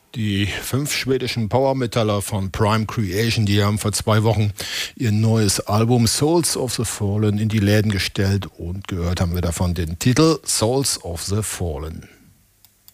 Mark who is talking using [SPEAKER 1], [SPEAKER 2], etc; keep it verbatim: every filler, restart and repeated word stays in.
[SPEAKER 1] Die fünf schwedischen Power-Metaller von Prime Creation, die haben vor zwei Wochen ihr neues Album Souls of the Fallen in die Läden gestellt und gehört haben wir davon den Titel Souls of the Fallen.